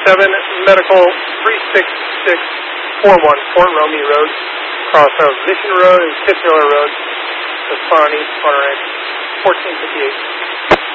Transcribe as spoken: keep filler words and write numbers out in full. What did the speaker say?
seven, medical three six six four one, Fort Romeo Road, cross of Mission Road and Fifth Miller Road, the Spawn East, Corner fourteen fifty-eight.